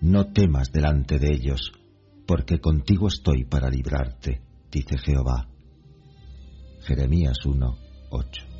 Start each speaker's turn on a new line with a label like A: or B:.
A: No temas delante de ellos, porque contigo estoy para librarte, dice Jehová. Jeremías 1:8.